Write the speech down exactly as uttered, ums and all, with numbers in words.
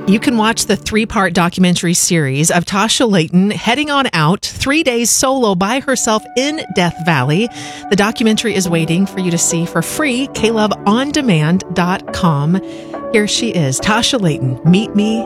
You can watch the three-part documentary series of Tasha Layton heading on out three days solo by herself in Death Valley. The documentary is waiting for you to see for free, k love on demand dot com. Here she is, Tasha Layton. Meet Me